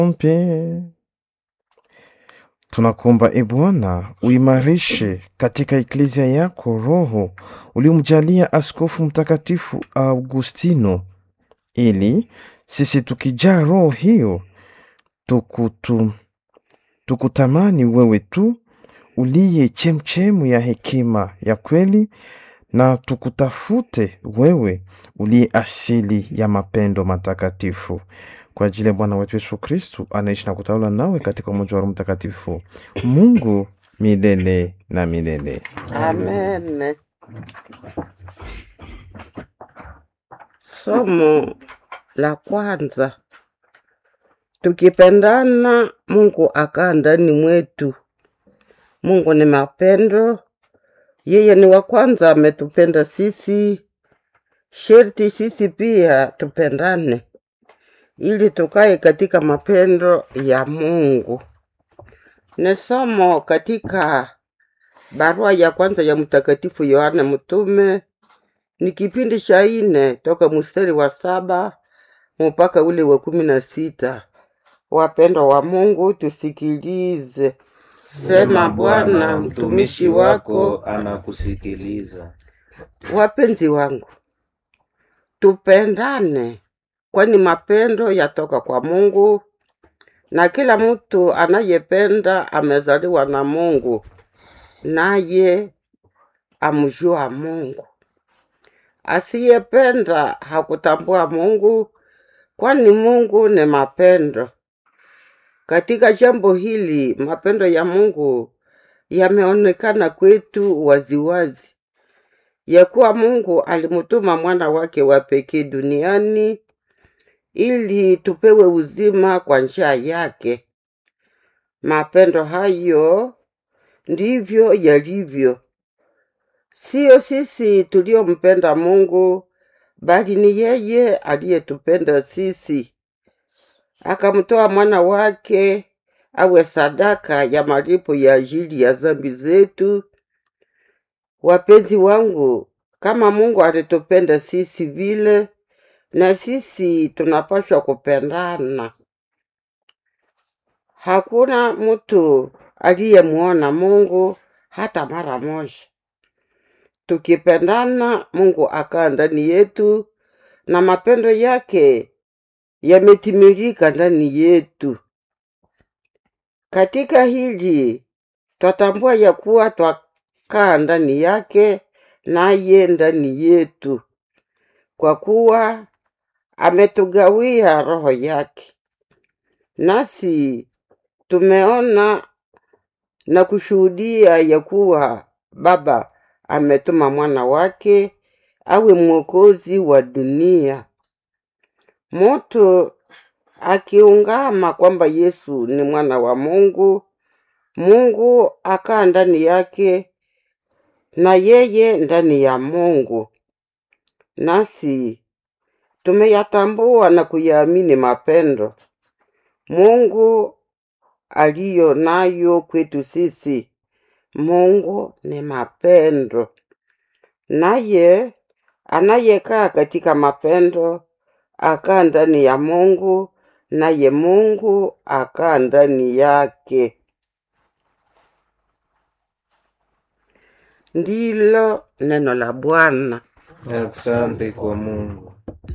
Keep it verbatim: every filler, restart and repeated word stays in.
Ombe. Tunakuomba e Bwana, uimarishe katika eklezia yako roho uliomjalia Askofu Mtakatifu Augustino, ili sisi tukijaa roho hiyo tukutu, tukutamani wewe tu uliye chemchemu ya hekima ya kweli, na tukutafute wewe uliye asili ya mapendo matakatifu. Kwa ajili ya Bwana wetu Yesu Kristu, anaishi na kutawala nawe katika umoja wa Roho Mtakatifu, Mungu milele na milele. Amen. Somo la kwanza. Tukipendana, Mungu akaa ndani mwetu. Mungu ni mapendo. Yeye ni wa kwanza ametupenda sisi. Sherti sisi pia tupendane, ili tukae katika mapendo ya Mungu. Ni somo katika barua ya kwanza ya Mtakatifu Yohane Mtume, ni kipindi cha ine toka mstari wa saba mpaka ule wa kumi na sita. Wapendwa wa Mungu, tusikilize. Sema Bwana, mtumishi wako anakusikiliza. Wapenzi wangu, tupendane, kwani mapendo yatoka kwa Mungu, na kila mtu anayependa amezaliwa na Mungu, naye amjua Mungu. Asiyependa hakutambua Mungu, kwani Mungu ni mapendo. Katika jambo hili, mapendo ya Mungu yameonekana kwetu waziwazi, ya kuwa Mungu alimutuma mwana wake wa pekee duniani ili tupewe uzima kwa njia yake. Mapendo hayo ndivyo yalivyo. Sio sisi tuliompenda Mungu, bali ni yeye aliyetupenda sisi, akamtoa mwana wake awe sadaka ya malipo ya ajili ya dhambi zetu. Wapenzi wangu, kama Mungu alitupenda sisi vile, na sisi tunapaswa kupendana. Hakuna mtu aliyemuona Mungu hata mara moja. Tukipendana, Mungu akaa ndani yetu, na mapendo yake yametimilika ndani yetu. Katika hili twatambua ya kuwa twakaa ndani yake, naye ndani yetu, kwa kuwa ametugawia roho yake. Nasi tumeona na kushuhudia ya kuwa Baba ametuma mwana wake awe mwokozi wa dunia. Mtu akiungama kwamba Yesu ni mwana wa Mungu, Mungu akaa ndani yake, na yeye ndani ya Mungu. Nasi tumeyatambua na kuyaamini mapendo Mungu aliyo nayo kwetu sisi. Mungu ni mapendo, naye anayekaa katika mapendo akaa ndani ya Mungu, naye Mungu akaa ndani yake. Ndilo neno la Bwana. Asante kwa Mungu.